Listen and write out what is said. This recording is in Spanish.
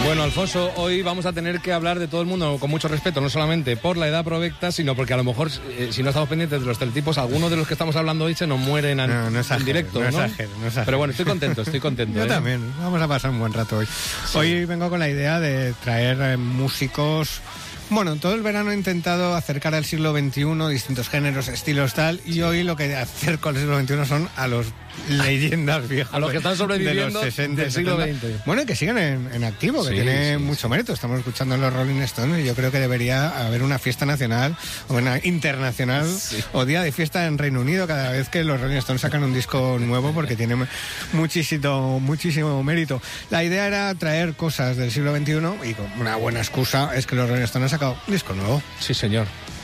Bueno, Alfonso, hoy vamos a tener que hablar de todo el mundo con mucho respeto, no solamente por la edad provecta, sino porque a lo mejor, si no estamos pendientes de los teletipos, algunos de los que estamos hablando hoy se nos mueren en directo, ¿no? Exagero. Pero bueno, estoy contento. Yo también, vamos a pasar un buen rato hoy. Sí. Hoy vengo con la idea de traer músicos. Bueno, todo el verano he intentado acercar al siglo XXI, distintos géneros, estilos, tal, y hoy lo que acerco al siglo XXI son a los leyendas viejas. A los que están sobreviviendo de los 60, del siglo 70. XX. Bueno, y que siguen en activo, que tiene mucho mérito. Estamos escuchando a los Rolling Stones y yo creo que debería haber una fiesta nacional o una internacional o día de fiesta en Reino Unido cada vez que los Rolling Stones sacan un disco nuevo, porque tiene muchísimo mérito. La idea era traer cosas del siglo XXI y con una buena excusa es que los Rolling Stones han sacado un disco nuevo. Sí, señor.